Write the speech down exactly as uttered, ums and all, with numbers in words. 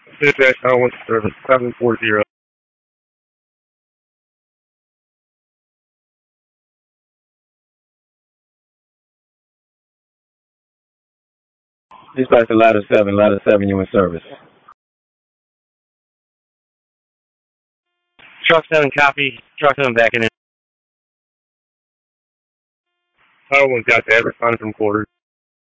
Dispatch, I want service seven four zero. Dispatch to ladder seven, ladder seven, you in service. Truck seven copy. Truck seven backing in. I one got that. Responding from quarters.